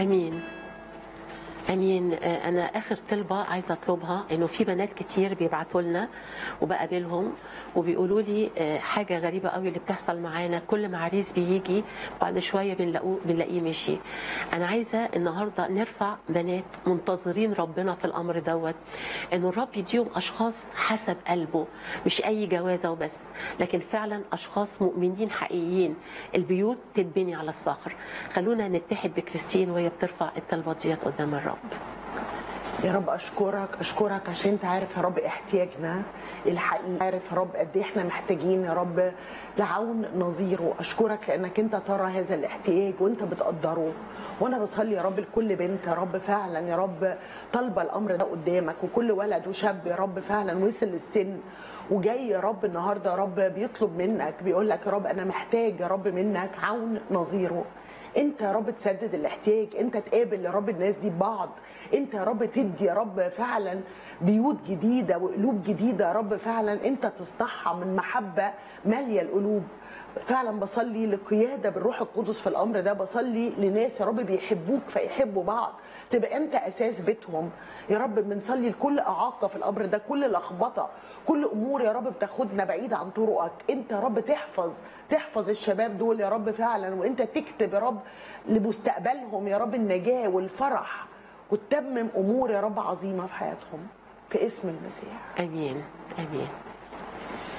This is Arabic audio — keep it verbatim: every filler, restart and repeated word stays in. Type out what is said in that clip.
امين امين. انا اخر طلبه عايزه اطلبها، انه في بنات كتير بيبعتوا لنا وبقابلهم وبيقولوا لي حاجه غريبه قوي اللي بتحصل معانا، كل ما عريس بيجي بعد شويه بنلاقوه بنلاقيه مشي. انا عايزه النهارده نرفع بنات منتظرين ربنا في الامر دوت، انه الرب يديهم اشخاص حسب قلبه، مش اي جوازه وبس، لكن فعلا اشخاص مؤمنين حقيقيين. البيوت تتبني على الصخر. خلونا نتحد بكريستين وهي بترفع الطلبه ديت قدام الرب. يا رب اشكرك اشكرك عشان انت عارف يا رب احتياجنا الحقيقي، عارف يا رب قد ايه احنا محتاجين يا رب لعون نظير، واشكرك لانك انت ترى هذا الاحتياج وانت بتقدره. وانا بصلي يا رب لكل بنت يا رب فعلا يا رب طالبه الامر ده قدامك، وكل ولد وشاب يا رب فعلا وصل للسن وجاي يا رب النهارده يا رب بيطلب منك، بيقول لك يا رب انا محتاج يا رب منك عون نظيره. انت يا رب تسدد الاحتياج، انت تقابل يا رب الناس دي ببعض، انت يا رب تدي يا رب فعلا بيوت جديده وقلوب جديده يا رب فعلا انت تصنعها من محبه ماليه القلوب. فعلا بصلي لقياده بالروح القدس في الامر ده، بصلي لناس يا رب بيحبوك فيحبوا بعض، تبقى انت اساس بيتهم يا رب. بنصلي لكل اعاقه في الامر ده، كل لخبطه، كل امور يا رب بتاخدنا بعيد عن طرقك، انت يا رب تحفظ تحفظ الشباب دول يا رب فعلا، وانت تكتب يا رب لمستقبلهم يا رب النجاه والفرح، وتتمم امور يا رب عظيمه في حياتهم في اسم المسيح. امين امين.